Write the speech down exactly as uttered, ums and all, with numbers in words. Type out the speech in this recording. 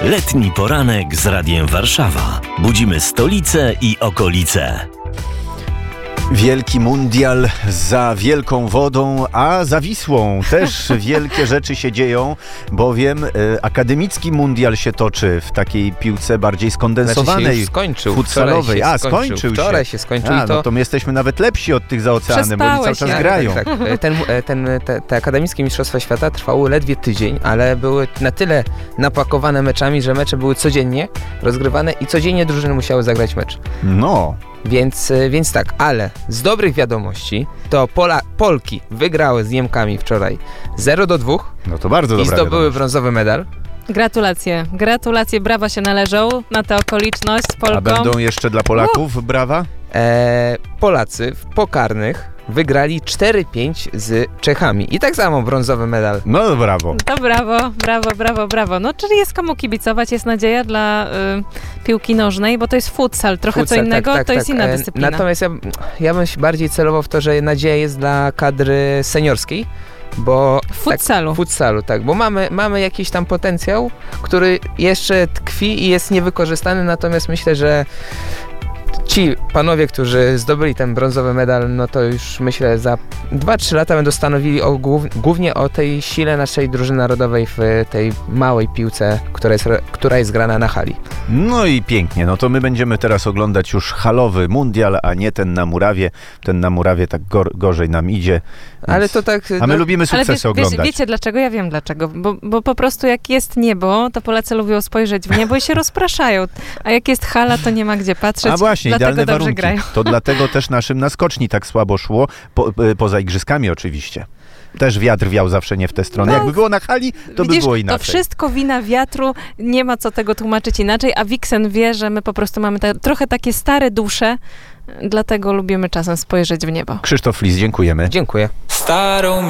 Letni poranek z Radiem Warszawa. Budzimy stolicę i okolice. Wielki mundial za wielką wodą, a za Wisłą też wielkie rzeczy się dzieją, bowiem e, akademicki mundial się toczy w takiej piłce bardziej skondensowanej, znaczy się już skończył. futsalowej. Wczoraj A, skończył. skończył się. Wczoraj się skończył. A, i to... no to my jesteśmy nawet lepsi od tych za oceanem, bo oni cały czas tak, grają. Tak, tak. Ten, ten, te, te akademickie mistrzostwa świata trwały ledwie tydzień, ale były na tyle napakowane meczami, że mecze były codziennie rozgrywane i codziennie drużyny musiały zagrać mecz. No. Więc, więc tak, ale z dobrych wiadomości to Pola, Polki wygrały z Niemkami wczoraj zero do dwóch. No to bardzo i dobra zdobyły wiadomość. brązowy medal. Gratulacje, gratulacje, brawa się należą na tę okoliczność Polkom. A będą jeszcze dla Polaków brawa? E, Polacy w pokarnych wygrali cztery pięć z Czechami i tak samo brązowy medal. No brawo. To brawo, brawo, brawo, brawo. No czyli jest komu kibicować, jest nadzieja dla y, piłki nożnej, bo to jest futsal, trochę Futsal, co innego, tak, tak, to tak. jest inna E, dyscyplina. Natomiast ja, ja bym się bardziej celował w to, że nadzieja jest dla kadry seniorskiej, bo W futsalu. Tak, w futsalu, tak, bo mamy, mamy jakiś tam potencjał, który jeszcze tkwi i jest niewykorzystany, natomiast myślę, że ci panowie, którzy zdobyli ten brązowy medal, no to już myślę za dwa trzy lata będą stanowili o, głównie o tej sile naszej drużyny narodowej w tej małej piłce, która jest, która jest grana na hali. No i pięknie, no to my będziemy teraz oglądać już halowy mundial, a nie ten na murawie. Ten na murawie tak gor- gorzej nam idzie. Ale to tak... A my no, lubimy Ale sukcesy wie, wiecie, oglądać. wiecie dlaczego? Ja wiem dlaczego. Bo, bo po prostu jak jest niebo, to Polacy lubią spojrzeć w niebo i się rozpraszają. A jak jest hala, to nie ma gdzie patrzeć. A właśnie, dlatego idealne dobrze warunki. grają. To dlatego też naszym na skoczni tak słabo szło, po, poza igrzyskami oczywiście. Też wiatr wiał zawsze nie w tę stronę. No, Jakby było na hali, to Widzisz, by było inaczej. to wszystko wina wiatru, nie ma co tego tłumaczyć inaczej, a Wiksen wie, że my po prostu mamy te, trochę takie stare dusze, dlatego lubimy czasem spojrzeć w niebo. Krzysztof Flis, dziękujemy. Dziękuję. Starą